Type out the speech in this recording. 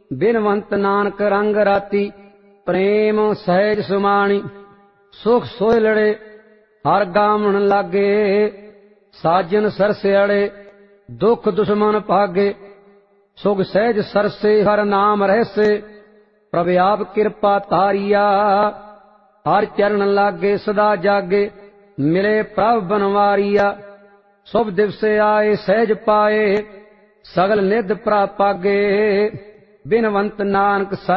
ਬਿਨਵੰਤ ਨਾਨਕ ਰੰਗ ਰਾਤੀ, ਪ੍ਰੇਮ ਸਹਿਜ ਸੁਮਾਣੀ। ਸੁਖ ਸੋਇ ਲੜੇ ਹਰ ਗਾਵਣ ਲਾਗੇ, ਸਾਜਨ ਸਰਸਿਆੜੇ ਦੁਖ ਦੁਸ਼ਮਨ ਭਾਗੇ। ਸੁਖ ਸਹਿਜ ਸਰਸੇ ਹਰ ਨਾਮ ਰਹਿਸੇ, ਪ੍ਰਭ ਆਪ ਕਿਰਪਾ ਤਾਰੀਆ। ਹਰ ਚਰਨ ਲਾਗੇ ਸਦਾ ਜਾਗੇ, ਮਿਲੇ ਪ੍ਰਭ ਬਨਵਾਰੀਆ। ਸੁਭ ਦਿਵਸੇ ਆਏ ਸਹਿਜ ਪਾਏ, ਸਗਲ ਨਿਧ ਪ੍ਰਾਪਾਗੇ। ਬਿਨਵੰਤ ਨਾਨਕ